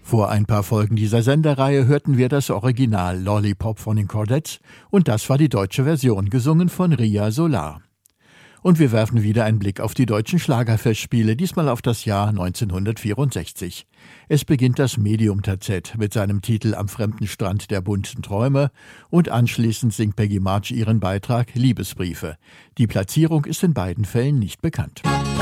Vor ein paar Folgen dieser Sendereihe hörten wir das Original Lollipop von den Chordettes und das war die deutsche Version, gesungen von Ria Solar. Und wir werfen wieder einen Blick auf die deutschen Schlagerfestspiele, diesmal auf das Jahr 1964. Es beginnt das Medium-Terzett mit seinem Titel Am fremden Strand der bunten Träume und anschließend singt Peggy March ihren Beitrag Liebesbriefe. Die Platzierung ist in beiden Fällen nicht bekannt.